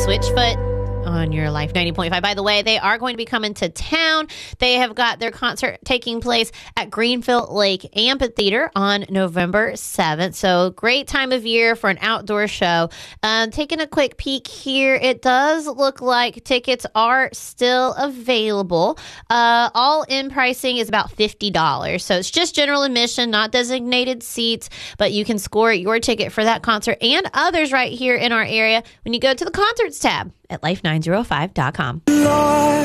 Switchfoot on your Life 90.5. By the way, they are going to be coming to town. They have got their concert taking place at Greenfield Lake Amphitheater on November 7th. So great time of year for an outdoor show. Taking a quick peek here, it does look like tickets are still available. All in pricing is about $50. So it's just general admission, not designated seats, but you can score your ticket for that concert and others right here in our area when you go to the concerts tab at life905.com.